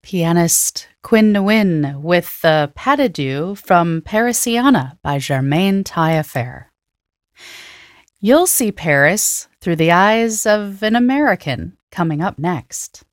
pianist Quinn Nguyen with the Pas de Deux from Parisiana by Germaine Taillefer. You'll see Paris through the eyes of an American coming up next.